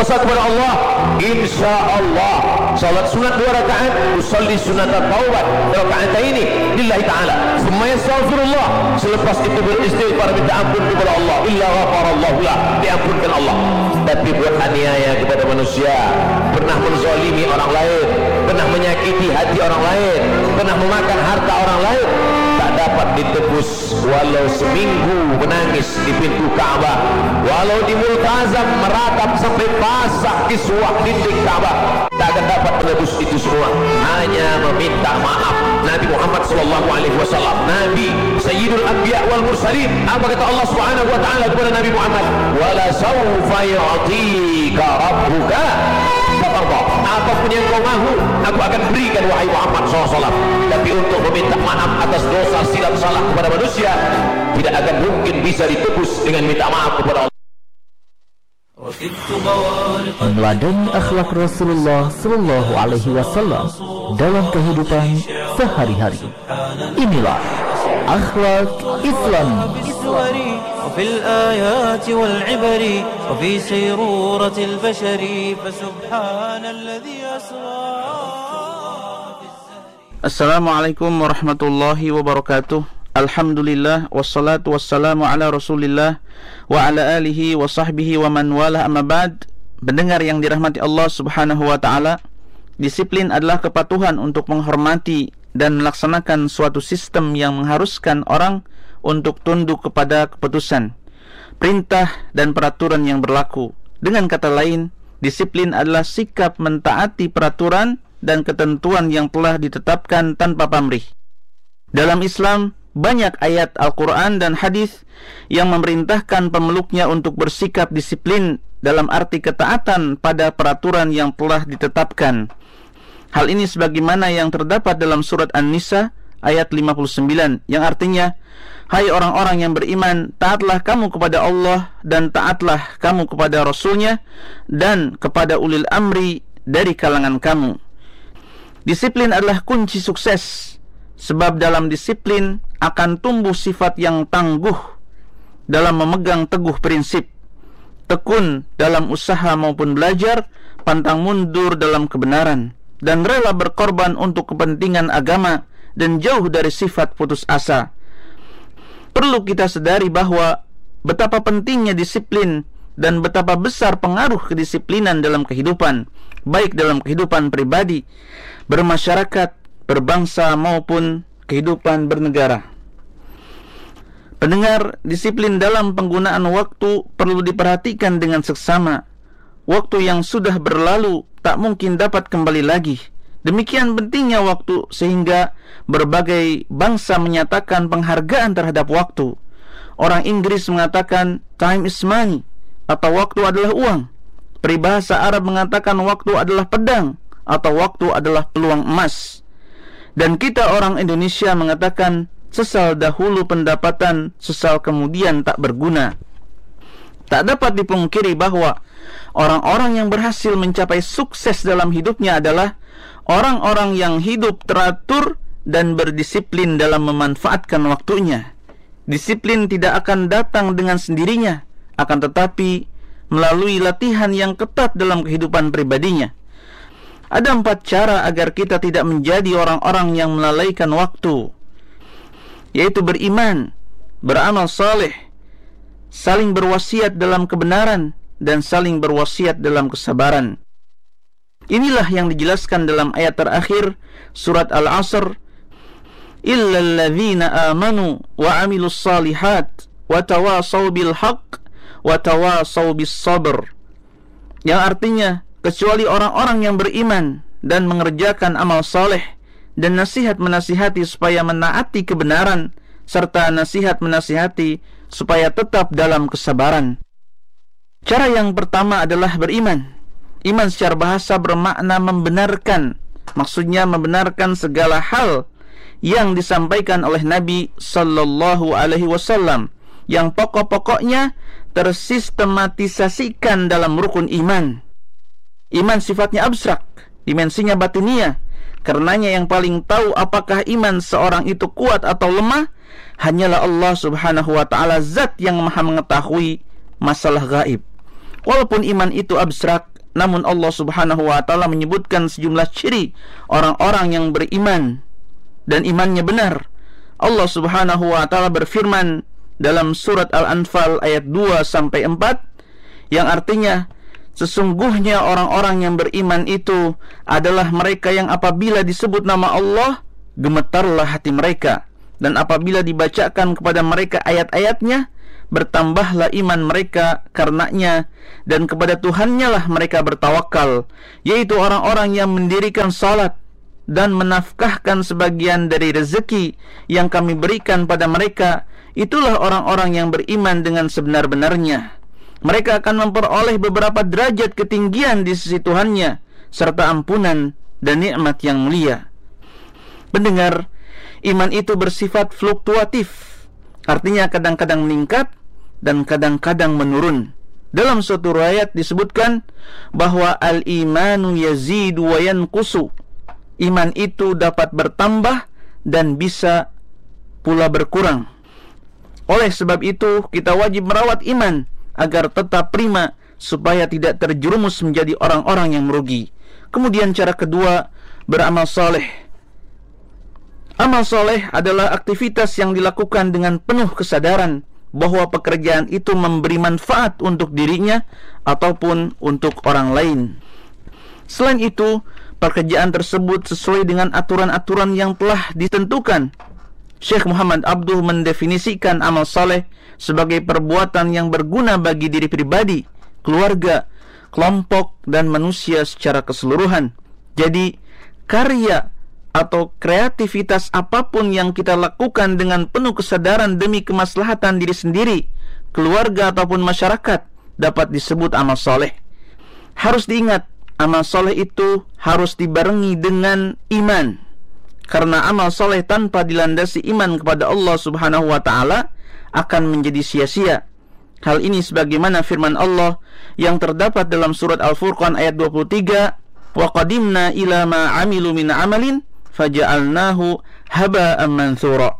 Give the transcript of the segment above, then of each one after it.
berpuasa kepada Allah, insya Allah salat sunat 2 rakaat, usalli sunat taubat rakaat ini lillahi ta'ala, thumma yastaghfirullah, selepas itu beristighfar minta ampun kepada Allah, illa ghafarallahu lah, diampunkan Allah. Tapi buat aniaya kepada manusia, pernah menzalimi orang lain, pernah menyakiti hati orang lain, pernah memakan harta orang lain, tak dapat ditebus walau seminggu menangis di pintu Ka'bah, walau di multazam meratap sampai basah kiswah dinding Ka'bah, tak akan dapat menebus itu semua. Hanya meminta maaf. Nabi Muhammad sallallahu alaihi wasallam, Nabi Sayyidul Anbiya wal Mursalin, apa kata Allah Subhanahu wa taala kepada Nabi Muhammad? Wala sawfa yu'tika rabbuka fatarda. Apapun yang kau mahu, aku akan berikan wahai Muhammad SAW. Tapi untuk meminta maaf atas dosa silap salah kepada manusia, tidak akan mungkin bisa ditebus dengan minta maaf kepada Allah. Meneladani akhlak Rasulullah Sallallahu Alaihi Wasallam dalam kehidupan sehari-hari. Inilah akhlak Islam. وفي الآيات والعبر وفي سيرورة البشر فسبحان الذي أسرى. Assalamualaikum warahmatullahi wabarakatuh. Alhamdulillah wassalatu wassalamu ala Rasulillah wa ala alihi wa sahbihi wa man wala, amma ba'd. Pendengar yang dirahmati Allah Subhanahu wa taala, disiplin adalah kepatuhan untuk menghormati dan melaksanakan suatu sistem yang mengharuskan orang untuk tunduk kepada keputusan, perintah dan peraturan yang berlaku. Dengan kata lain, disiplin adalah sikap mentaati peraturan dan ketentuan yang telah ditetapkan tanpa pamrih. Dalam Islam, banyak ayat Al-Quran dan hadis yang memerintahkan pemeluknya untuk bersikap disiplin dalam arti ketaatan pada peraturan yang telah ditetapkan. Hal ini sebagaimana yang terdapat dalam surat An-Nisa ayat 59, yang artinya, hai orang-orang yang beriman, taatlah kamu kepada Allah dan taatlah kamu kepada Rasulnya dan kepada ulil amri dari kalangan kamu. Disiplin adalah kunci sukses, sebab dalam disiplin akan tumbuh sifat yang tangguh dalam memegang teguh prinsip, tekun dalam usaha maupun belajar, pantang mundur dalam kebenaran, dan rela berkorban untuk kepentingan agama, dan jauh dari sifat putus asa. Perlu kita sadari bahwa betapa pentingnya disiplin dan betapa besar pengaruh kedisiplinan dalam kehidupan, baik dalam kehidupan pribadi, bermasyarakat, berbangsa maupun kehidupan bernegara. Pendengar, disiplin dalam penggunaan waktu perlu diperhatikan dengan seksama. Waktu yang sudah berlalu tak mungkin dapat kembali lagi. Demikian pentingnya waktu sehingga berbagai bangsa menyatakan penghargaan terhadap waktu. Orang Inggris mengatakan time is money, atau waktu adalah uang. Peribahasa Arab mengatakan waktu adalah pedang, atau waktu adalah peluang emas. Dan kita orang Indonesia mengatakan sesal dahulu pendapatan, sesal kemudian tak berguna. Tak dapat dipungkiri bahwa orang-orang yang berhasil mencapai sukses dalam hidupnya adalah orang-orang yang hidup teratur dan berdisiplin dalam memanfaatkan waktunya. Disiplin tidak akan datang dengan sendirinya, akan tetapi melalui latihan yang ketat dalam kehidupan pribadinya. Ada 4 cara agar kita tidak menjadi orang-orang yang melalaikan waktu, yaitu beriman, beramal saleh, saling berwasiat dalam kebenaran, dan saling berwasiat dalam kesabaran. Inilah yang dijelaskan dalam ayat terakhir surat Al-Asr, illal ladzina amanu wa amilus salihat wa tawasaw bil haqq wa tawasaw bis sabr, yang artinya kecuali orang-orang yang beriman dan mengerjakan amal saleh dan nasihat menasihati supaya menaati kebenaran, serta nasihat menasihati supaya tetap dalam kesabaran. Cara yang pertama adalah beriman. Iman secara bahasa bermakna membenarkan, maksudnya membenarkan segala hal yang disampaikan oleh Nabi Sallallahu Alaihi Wasallam, yang pokok-pokoknya tersistematisasikan dalam rukun iman. Iman sifatnya abstrak, dimensinya batiniah. Karenanya yang paling tahu apakah iman seorang itu kuat atau lemah hanyalah Allah Subhanahu wa taala, zat yang maha mengetahui masalah gaib. Walaupun iman itu abstrak, namun Allah Subhanahu wa taala menyebutkan sejumlah ciri orang-orang yang beriman dan imannya benar. Allah Subhanahu wa taala berfirman dalam surat Al-Anfal ayat 2 sampai 4 yang artinya, sesungguhnya orang-orang yang beriman itu adalah mereka yang apabila disebut nama Allah gemetarlah hati mereka, dan apabila dibacakan kepada mereka ayat-ayatnya bertambahlah iman mereka karenanya, dan kepada Tuhannya lah mereka bertawakal, yaitu orang-orang yang mendirikan salat dan menafkahkan sebagian dari rezeki yang kami berikan pada mereka. Itulah orang-orang yang beriman dengan sebenar-benarnya. Mereka akan memperoleh beberapa derajat ketinggian di sisi Tuhannya serta ampunan dan nikmat yang mulia. Pendengar, iman itu bersifat fluktuatif, artinya kadang-kadang meningkat dan kadang-kadang menurun. Dalam suatu riwayat disebutkan bahwa al-imanu yazidu wa yanqusu. Iman itu dapat bertambah dan bisa pula berkurang. Oleh sebab itu, kita wajib merawat iman agar tetap prima supaya tidak terjerumus menjadi orang-orang yang merugi. Kemudian cara kedua, beramal soleh. Amal soleh adalah aktivitas yang dilakukan dengan penuh kesadaran bahwa pekerjaan itu memberi manfaat untuk dirinya ataupun untuk orang lain. Selain itu, pekerjaan tersebut sesuai dengan aturan-aturan yang telah ditentukan. Syekh Muhammad Abduh mendefinisikan amal soleh sebagai perbuatan yang berguna bagi diri pribadi, keluarga, kelompok, dan manusia secara keseluruhan. Jadi, karya atau kreativitas apapun yang kita lakukan dengan penuh kesadaran demi kemaslahatan diri sendiri, keluarga, ataupun masyarakat dapat disebut amal soleh. Harus diingat, amal soleh itu harus dibarengi dengan iman, karena amal soleh tanpa dilandasi iman kepada Allah Subhanahu wa ta'ala akan menjadi sia-sia. Hal ini sebagaimana firman Allah yang terdapat dalam surat Al-Furqan ayat 23, wa qadimna ila ma amilu min amalin faja'alnahu haba'an manthura.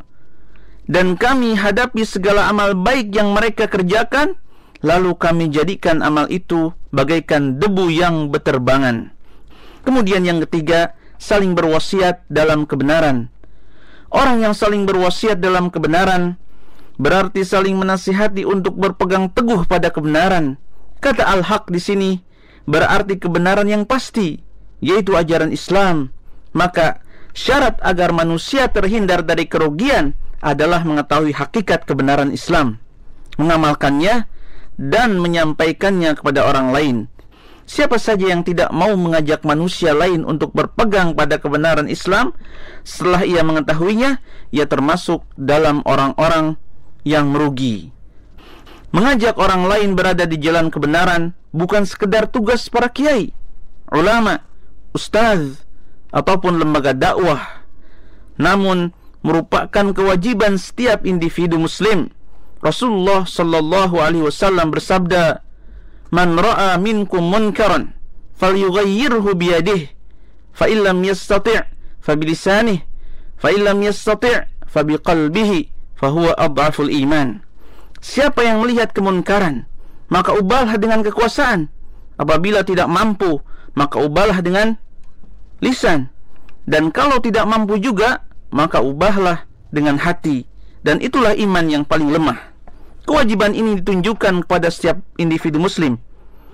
Dan kami hadapi segala amal baik yang mereka kerjakan, lalu kami jadikan amal itu bagaikan debu yang beterbangan. Kemudian yang ketiga, saling berwasiat dalam kebenaran. Orang yang saling berwasiat dalam kebenaran berarti saling menasihati untuk berpegang teguh pada kebenaran. Kata al-haq di sini berarti kebenaran yang pasti, yaitu ajaran Islam. Maka syarat agar manusia terhindar dari kerugian adalah mengetahui hakikat kebenaran Islam, mengamalkannya, dan menyampaikannya kepada orang lain. Siapa saja yang tidak mau mengajak manusia lain untuk berpegang pada kebenaran Islam setelah ia mengetahuinya, ia termasuk dalam orang-orang yang merugi. Mengajak orang lain berada di jalan kebenaran bukan sekedar tugas para kiai, ulama, ustaz, ataupun lembaga dakwah, namun merupakan kewajiban setiap individu muslim. Rasulullah sallallahu alaihi wasallam bersabda, "Man ra'a minkum munkaran falyughayyirhu biyadihi, fa illam yastati' fa bilisanihi, fa illam yastati' fa biqalbihi, fa huwa adhaful iman." Siapa yang melihat kemunkaran, maka ubahlah dengan kekuasaan. Apabila tidak mampu, maka ubahlah dengan lisan. Dan kalau tidak mampu juga, maka ubahlah dengan hati. Dan itulah iman yang paling lemah. Kewajiban ini ditunjukkan kepada setiap individu muslim.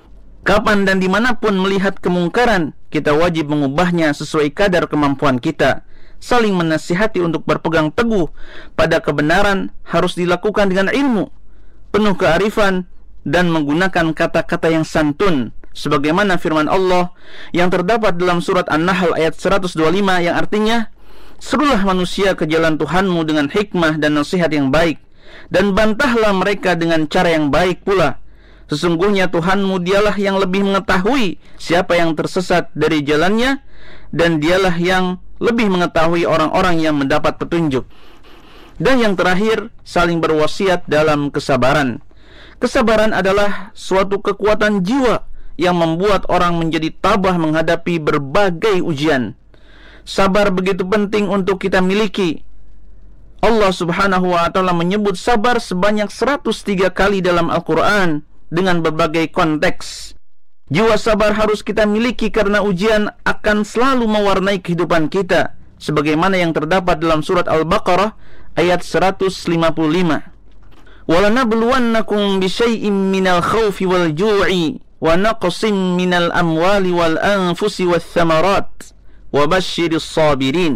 Kapan dan dimanapun melihat kemungkaran, kita wajib mengubahnya sesuai kadar kemampuan kita. Saling menasihati untuk berpegang teguh pada kebenaran harus dilakukan dengan ilmu, penuh kearifan, dan menggunakan kata-kata yang santun, sebagaimana firman Allah yang terdapat dalam surat An-Nahl ayat 125 yang artinya, "Serulah manusia ke jalan Tuhanmu dengan hikmah dan nasihat yang baik, dan bantahlah mereka dengan cara yang baik pula. Sesungguhnya Tuhanmu dialah yang lebih mengetahui siapa yang tersesat dari jalannya, dan dialah yang lebih mengetahui orang-orang yang mendapat petunjuk." Dan yang terakhir, saling berwasiat dalam kesabaran. Kesabaran adalah suatu kekuatan jiwa yang membuat orang menjadi tabah menghadapi berbagai ujian. Sabar begitu penting untuk kita miliki. Allah Subhanahu wa ta'ala menyebut sabar sebanyak 103 kali dalam Al-Quran dengan berbagai konteks. Jiwa sabar harus kita miliki karena ujian akan selalu mewarnai kehidupan kita, sebagaimana yang terdapat dalam surat Al-Baqarah ayat 155. وَلَنَبْلُوَنَّكُمْ بِشَيْءٍ مِّنَ الْخَوْفِ وَالْجُوعِ وَنَقْصٍ مِّنَ الْأَمْوَالِ وَالْأَنفُسِ وَالثَّمَرَاتِ وَبَشِّرِ الصَّابِرِينَ.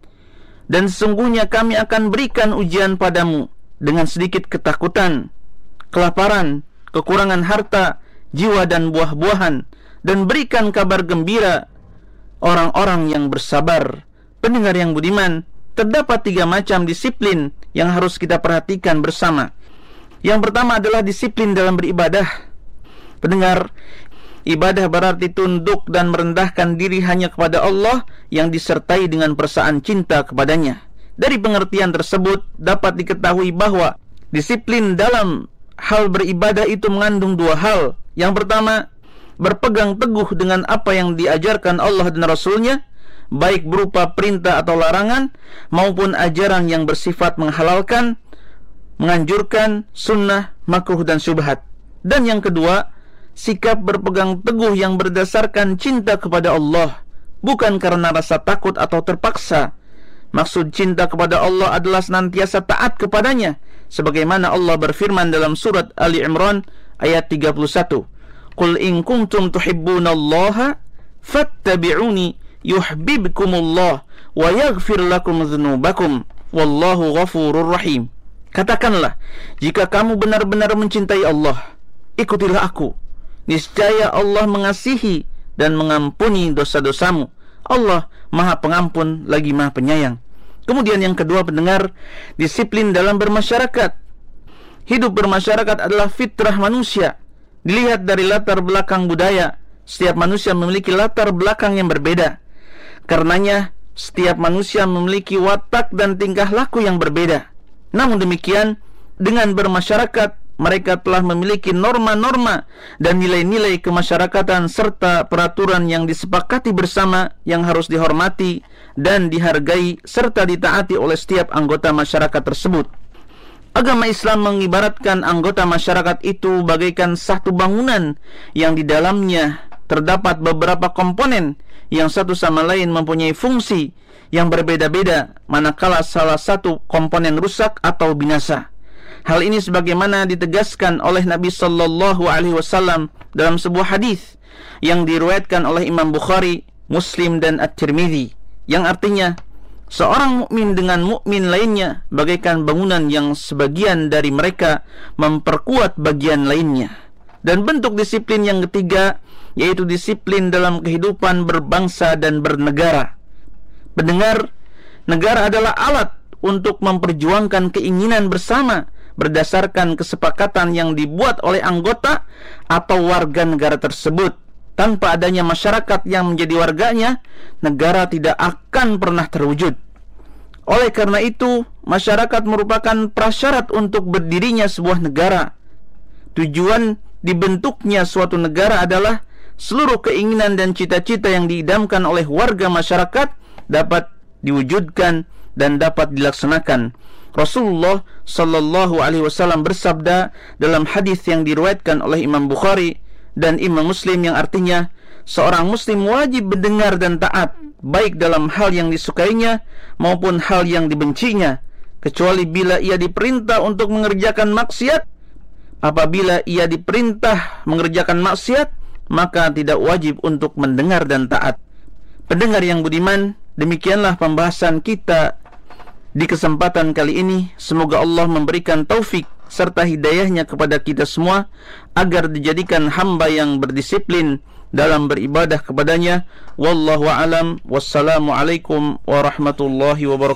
Dan sesungguhnya kami akan berikan ujian padamu dengan sedikit ketakutan, kelaparan, kekurangan harta, jiwa dan buah-buahan, dan berikan kabar gembira orang-orang yang bersabar. Pendengar yang budiman, terdapat 3 macam disiplin yang harus kita perhatikan bersama. Yang pertama adalah disiplin dalam beribadah. Pendengar, ibadah berarti tunduk dan merendahkan diri hanya kepada Allah yang disertai dengan perasaan cinta kepadanya. Dari pengertian tersebut dapat diketahui bahwa disiplin dalam hal beribadah itu mengandung 2 hal. Yang pertama, berpegang teguh dengan apa yang diajarkan Allah dan Rasul-Nya, baik berupa perintah atau larangan, maupun ajaran yang bersifat menghalalkan, menganjurkan, sunnah, makruh, dan syubhat. Dan yang kedua, sikap berpegang teguh yang berdasarkan cinta kepada Allah, bukan karena rasa takut atau terpaksa. Maksud cinta kepada Allah adalah senantiasa taat kepadanya, sebagaimana Allah berfirman dalam surat Ali Imran ayat 31. Qul in kuntum tuhibbunallaha fattabi'uni yuhibbukumullah wa yaghfir lakum dzunubakum wallahu ghafurur rahim. Katakanlah, jika kamu benar-benar mencintai Allah, ikutilah aku. Niscaya Allah mengasihi dan mengampuni dosa-dosamu. Allah Maha Pengampun lagi Maha Penyayang. Kemudian yang kedua, pendengar, disiplin dalam bermasyarakat. Hidup bermasyarakat adalah fitrah manusia. Dilihat dari latar belakang budaya, setiap manusia memiliki latar belakang yang berbeda. Karenanya, setiap manusia memiliki watak dan tingkah laku yang berbeda. Namun demikian, dengan bermasyarakat, mereka telah memiliki norma-norma dan nilai-nilai kemasyarakatan serta peraturan yang disepakati bersama yang harus dihormati dan dihargai serta ditaati oleh setiap anggota masyarakat tersebut. Agama Islam mengibaratkan anggota masyarakat itu bagaikan satu bangunan yang di dalamnya terdapat beberapa komponen yang satu sama lain mempunyai fungsi yang berbeda-beda manakala salah satu komponen rusak atau binasa. Hal ini sebagaimana ditegaskan oleh Nabi sallallahu alaihi wasallam dalam sebuah hadis yang diriwayatkan oleh Imam Bukhari, Muslim, dan At-Tirmidzi, yang artinya seorang mukmin dengan mukmin lainnya bagaikan bangunan yang sebagian dari mereka memperkuat bagian lainnya. Dan bentuk disiplin yang ketiga yaitu disiplin dalam kehidupan berbangsa dan bernegara. Pendengar, negara adalah alat untuk memperjuangkan keinginan bersama berdasarkan kesepakatan yang dibuat oleh anggota atau warga negara tersebut. Tanpa adanya masyarakat yang menjadi warganya, negara tidak akan pernah terwujud. Oleh karena itu, masyarakat merupakan prasyarat untuk berdirinya sebuah negara. Tujuan dibentuknya suatu negara adalah seluruh keinginan dan cita-cita yang diidamkan oleh warga masyarakat dapat diwujudkan dan dapat dilaksanakan. Rasulullah sallallahu alaihi wasallam bersabda dalam hadis yang diriwayatkan oleh Imam Bukhari dan Imam Muslim, yang artinya seorang muslim wajib mendengar dan taat baik dalam hal yang disukainya maupun hal yang dibencinya, kecuali bila ia diperintah untuk mengerjakan maksiat. Apabila ia diperintah mengerjakan maksiat, maka tidak wajib untuk mendengar dan taat. Pendengar yang budiman, demikianlah pembahasan kita di kesempatan kali ini. Semoga Allah memberikan taufik serta hidayahnya kepada kita semua agar dijadikan hamba yang berdisiplin dalam beribadah kepadanya. Wallahu a'lam. Wassalamualaikum warahmatullahi wabarakatuh.